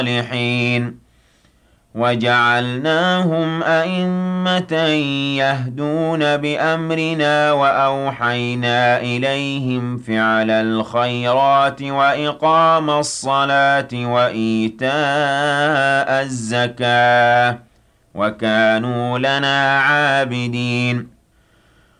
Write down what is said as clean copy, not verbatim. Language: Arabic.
الصالحين وجعلناهم أئمة يهدون بأمرنا وأوحينا إليهم فعل الخيرات وإقام الصلاة وإيتاء الزكاة وكانوا لنا عابدين